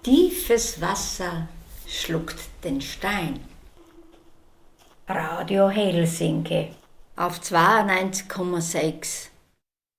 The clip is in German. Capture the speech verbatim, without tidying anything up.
Tiefes Wasser schluckt den Stein. Radio Helsinki Auf zweiundneunzig Komma sechs.